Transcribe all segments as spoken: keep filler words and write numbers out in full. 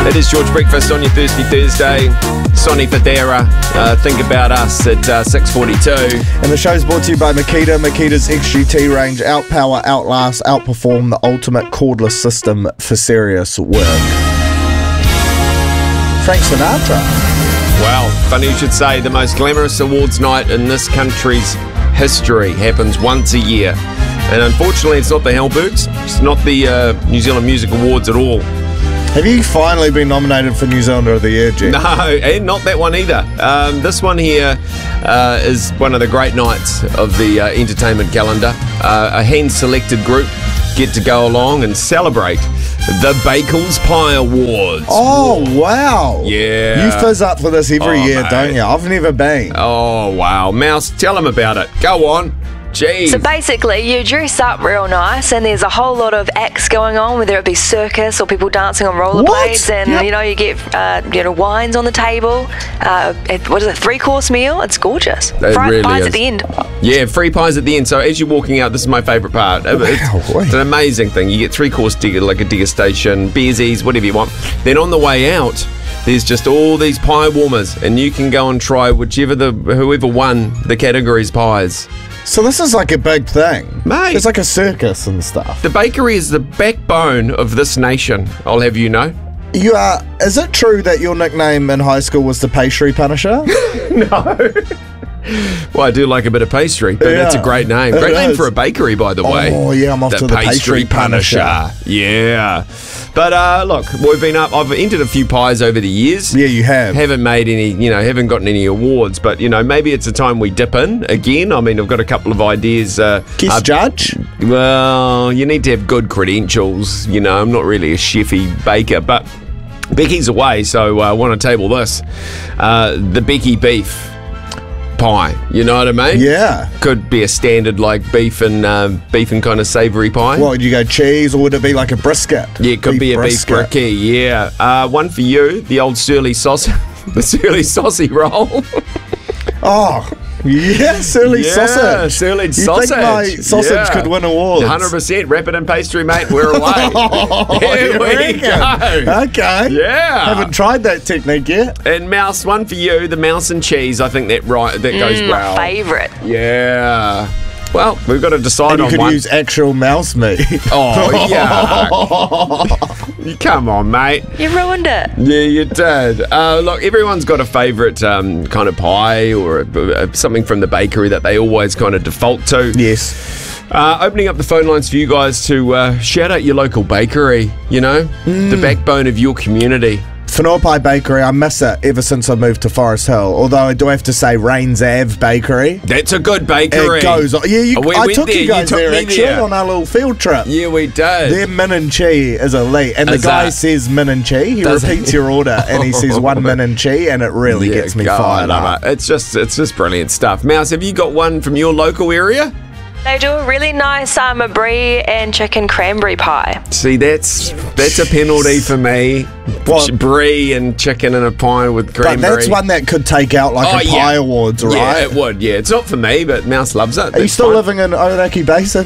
It is George Breakfast on your Thursday Thursday. Sonny Fodera, uh, Think About Us at uh, six forty-two. And the show's brought to you by Makita. Makita's X G T range. Outpower, outlast, outperform the ultimate cordless system for serious work. Frank Sinatra. Wow, funny you should say. The most glamorous awards night in this country's history happens once a year. And unfortunately, it's not the Hellbirds. It's not the uh, New Zealand Music Awards at all. Have you finally been nominated for New Zealander of the Year, Jeff? No, and not that one either. Um, this one here uh, is one of the great nights of the uh, entertainment calendar. Uh, a hand-selected group get to go along and celebrate the Bakels Pie Awards. Oh, wow. Yeah. You fizz up for this every Oh, year, mate. don't you? I've never been. Oh, wow. Mouse, tell them about it. Go on. Jeez. So basically, you dress up real nice, and there's a whole lot of acts going on, whether it be circus or people dancing on rollerblades, and Yep. you know you get uh, you know wines on the table. Uh, it, what is it? Three course meal. It's gorgeous. It Fried really pies is. at the end. Yeah, free pies at the end. So as you're walking out, this is my favourite part. It's, Wow, it's an amazing thing. You get three course dig- like a degustation, beersies, whatever you want. Then on the way out, there's just all these pie warmers, and you can go and try whichever the whoever won the category's pies. So this is like a big thing. Mate. It's like a circus and stuff. The bakery is the backbone of this nation, I'll have you know. You are. Is it true that your nickname in high school was the Pastry Punisher? No. Well, I do like a bit of pastry, but Yeah, that's a great name. it Great name is. for a bakery, by the way. Oh, yeah, I'm off to the Pastry Punisher. Yeah. But uh, look, we've been up. I've entered a few pies over the years. Yeah, you have. Haven't made any, you know, haven't gotten any awards, but, you know, maybe it's a time we dip in again. I mean, I've got a couple of ideas. Uh, Guest uh, judge? Well, you need to have good credentials. You know, I'm not really a chefy baker, but Becky's away, so I want to table this. Uh, the Becky beef pie, you know what I mean? Yeah. Could be a standard like beef and uh, beef and kind of savoury pie. What, would you go cheese, or would it be like a brisket? Yeah, it could be a beef bricky, yeah. Uh, one for you, the old surly sauce, the surly saucy roll. Oh, yeah, surly Yeah, sausage. surly you sausage. think my sausage Yeah. could win awards? one hundred percent. Wrap it in pastry, mate. We're away. Oh, Here you we reckon? go. Okay. Yeah. Haven't tried that technique yet. And mouse, one for you, the mouse and cheese. I think that right that goes Mm, well. my favourite. Yeah. Well, we've got to decide And you on could one. use actual mouse meat. Oh, yeah. Come on, mate. You ruined it. Yeah, you did. Uh, look, everyone's got a favourite um, kind of pie or a, a, something from the bakery that they always kind of default to. Yes. Uh, opening up the phone lines for you guys to uh, shout out your local bakery, you know, Mm. the backbone of your community. Whanua Pai Bakery, I miss it ever since I moved to Forest Hill. Although I do have to say Rains Ave Bakery. That's a good bakery. It goes on. Yeah, you, We I went took there. you guys You took there me actually there. on our little field trip. Yeah, we did. Their min and chi is elite. And the Is guy that- says min and chi. He Does he? repeats your order and he says one min and chi, and it really Yeah, gets me God, fired I love up. it. It's just, it's just brilliant stuff. Mouse, have you got one from your local area? They do a really nice um, brie and chicken cranberry pie. See, that's that's a penalty for me. What? Ch- Brie and chicken and a pie with But cranberry. that's one that could take out like Oh, a yeah. pie awards, right? Yeah, it would. Yeah, it's not for me, but Mouse loves it. Are you That's still fine. living in Oraki Basin?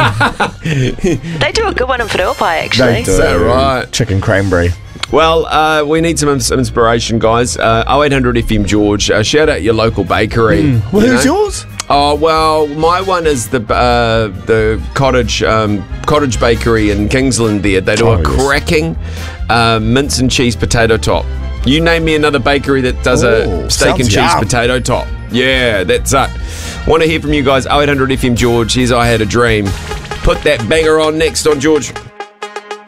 They do a good one in Whanua Pai, actually. They do. Is that right? Chicken cranberry. Well, uh, we need some ins- inspiration, guys. Uh, oh eight hundred F M George. Uh, shout out your local bakery. Well, you who's know? yours? Oh well, my one is the uh, the cottage um, cottage bakery in Kingsland. There, they do Oh, a yes. cracking uh, mince and cheese potato top. You name me another bakery that does Oh, a steak and sounds cheese yum. potato top. Yeah, that's it. Want to hear from you guys? oh eight hundred F M George. Here's I Had a Dream. Put that banger on next on George.